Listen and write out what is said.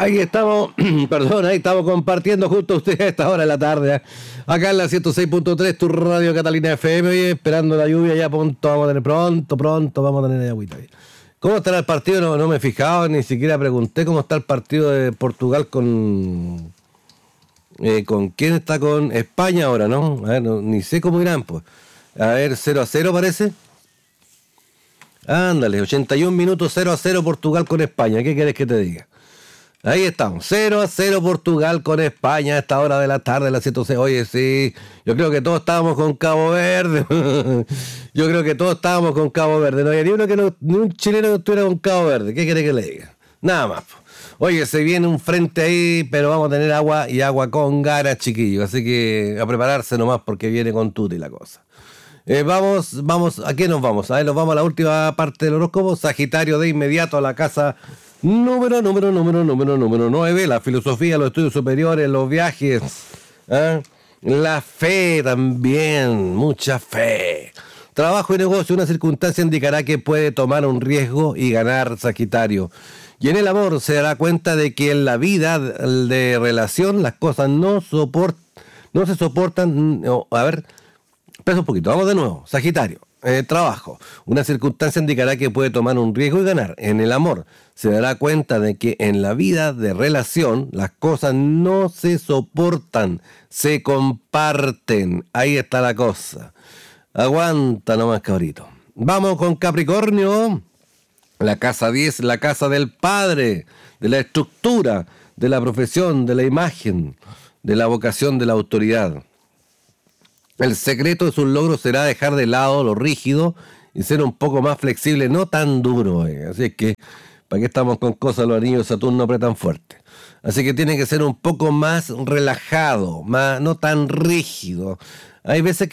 Ahí estamos, perdón, ahí estamos compartiendo justo a ustedes a esta hora de la tarde, acá en la 106.3, tu radio Catalina FM, hoy esperando la lluvia, ya pronto vamos a tener, pronto vamos a tener agüita. ¿Cómo estará el partido? No me he fijado, ni siquiera pregunté cómo está el partido de Portugal con quién está con España ahora, ¿no? A ver, ni sé cómo irán, pues. A ver, 0-0 parece. Ándale, 81 minutos 0-0 Portugal con España, ¿qué quieres que te diga? Ahí estamos, 0-0 Portugal con España a esta hora de la tarde, las 106. Oye, sí, yo creo que todos estábamos con Cabo Verde. Yo creo que todos estábamos con Cabo Verde. No había ni uno ni un chileno que estuviera con Cabo Verde. ¿Qué quiere que le diga? Nada más. Oye, se viene un frente ahí, pero vamos a tener agua y agua con ganas, chiquillos. Así que a prepararse nomás porque viene con tutti la cosa. Vamos, ¿a qué nos vamos? A ver, nos vamos a la última parte del horóscopo. Sagitario, de inmediato a la casa número 9, la filosofía, los estudios superiores, los viajes, la fe también, mucha fe. Trabajo y negocio, una circunstancia indicará que puede tomar un riesgo y ganar, Sagitario. Y en el amor se dará cuenta de que en la vida de relación las cosas no se soportan. No, a ver, espera un poquito, vamos de nuevo. Sagitario, trabajo. Una circunstancia indicará que puede tomar un riesgo y ganar. En el amor se dará cuenta de que en la vida de relación las cosas no se soportan, se comparten. Ahí está la cosa. Aguanta nomás, cabrito. Vamos con Capricornio. La casa 10, la casa del padre, de la estructura, de la profesión, de la imagen, de la vocación, de la autoridad. El secreto de sus logros será dejar de lado lo rígido y ser un poco más flexible, no tan duro. Así es que, ¿para qué estamos con cosas? Los anillos de Saturno apretan fuerte. Así que tiene que ser un poco más relajado, no tan rígido. Hay veces